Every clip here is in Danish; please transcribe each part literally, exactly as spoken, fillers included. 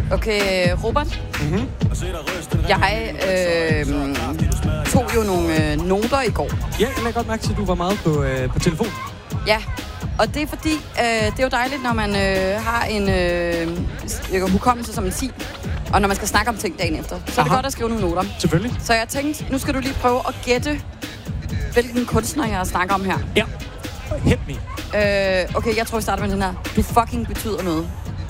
Okay, Robert. Mm-hmm. Jeg øh, tog jo nogle øh, noter i går. Ja, jeg lagde godt mærke til, at du var meget på, øh, på telefonen. Ja, og det er fordi, øh, det er jo dejligt, når man øh, har en øh, hukommelse som en si, og når man skal snakke om ting dagen efter. Så Aha. er det godt at skrive nogle noter. Selvfølgelig. Så jeg tænkte, nu skal du lige prøve at gætte, hvilken kunstner jeg snakker om her. Ja, hit me. Øh, okay, jeg tror, vi starter med den her. Du fucking betyder noget.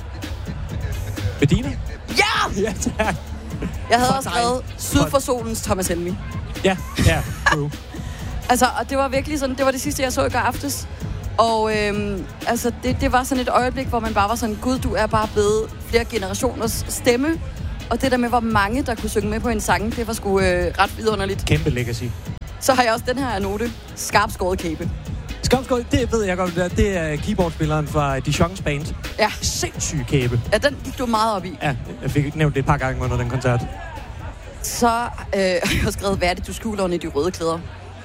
Bedina? Ja! Ja, tak. Jeg havde også skrevet Syd for solens Thomas Helmig. Ja, ja, true. Altså, og det var virkelig sådan, det var det sidste, jeg så i går aftes. Og øhm, altså, det, det var sådan et øjeblik, hvor man bare var sådan, gud, du er bare blevet flere generationers stemme. Og det der med, hvor mange, der kunne synge med på en sang, det var sgu øh, ret vidunderligt. Kæmpe legacy. Så har jeg også den her note. Skarp skåret kæbe. Skarp skåret, det ved jeg godt, det er keyboardspilleren fra Dijon's band. Ja. Sindssyg kæbe. Ja, den gik du meget op i. Ja, jeg fik nævnt det et par gange under den koncert. Så øh, jeg har skrevet, hvad er det, du skjuler under de røde klæder?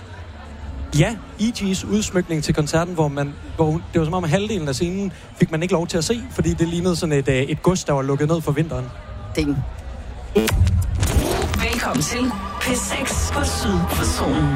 Ja, E G's udsmykning til koncerten, hvor man, hvor hun, det var som om, at halvdelen af scenen fik man ikke lov til at se, fordi det lignede sådan et, et gods, der var lukket ned for vinteren. Ding. Velkommen til P seks på Syd for Solen.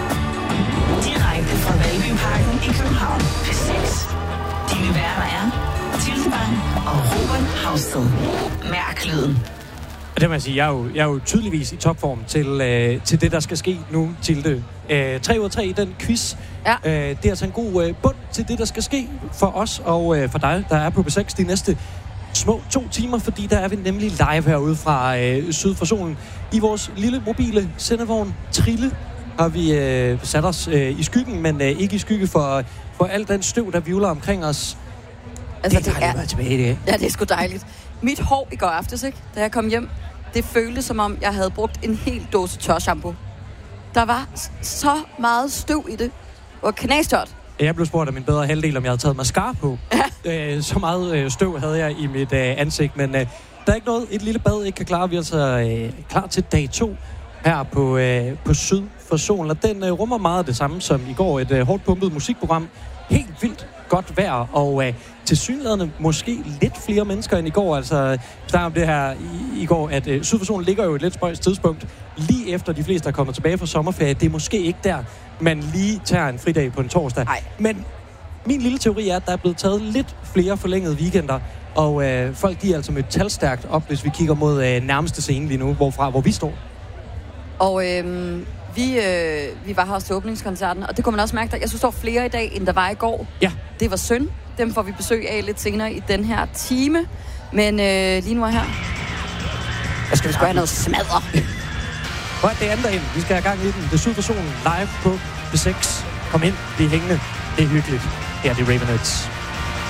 Direkte fra Valbyparken i København. P seks. Dine værter er Tilde Bang og Robert Hausted. Mærk lyden. Og det må jeg sige, jeg er jo, jeg er jo tydeligvis i topform til, øh, til det, der skal ske nu, Tilde. Øh, tre ud af tre i den quiz. Ja. Øh, det er altså en god øh, bund til det, der skal ske for os og øh, for dig, der er på P seks de næste små to timer, fordi der er vi nemlig live herude fra øh, Syd for Solen. I vores lille mobile sendevogn Trille har vi øh, sat os øh, i skyggen, men øh, ikke i skygge for, for alt den støv, der vivler omkring os. Altså, det er dejligt at være tilbage i det. Ja, det er sgu dejligt. Mit hår i går aftes, ikke? Da jeg kom hjem, det føltes som om, jeg havde brugt en hel dåse tørshampoo. Der var så meget støv i det. Og knastørt. Jeg blev spurgt af min bedre halvdel, om jeg havde taget mascara på. Ja. Øh, så meget øh, støv havde jeg i mit øh, ansigt, men øh, der er ikke noget, et lille bad ikke kan klare. Vi er altså øh, klar til dag to her på, øh, på Syd for Solen, og den øh, rummer meget af det samme som i går. Et øh, hårdt pumpet musikprogram. Helt vildt godt vejr, og øh, tilsyneladende måske lidt flere mennesker end i går. Altså, vi snakker om det her i, i går, at øh, Syd for Solen ligger jo et lidt spøjst tidspunkt, lige efter de fleste er kommet tilbage fra sommerferie. Det er måske ikke der, man lige tager en fridag på en torsdag. Ej. Men min lille teori er, at der er blevet taget lidt flere forlængede weekender, og øh, folk de er altså mødt talstærkt op, hvis vi kigger mod øh, nærmeste scene lige nu, hvorfra, hvor vi står. Og øhm, vi, øh, vi var her også til åbningskoncerten, og det kunne man også mærke, at jeg synes, der var flere i dag, end der var i går. Ja. Det var synd. Dem får vi besøg af lidt senere i den her time. Men øh, lige nu er her. Der skal vi sgu have noget smadre. Hvor er det andet ind? Vi skal have gang i den. Det er Syd for Solen live på P seks. Kom ind, det er hængende. Det er hyggeligt. Her er det Ravenettes.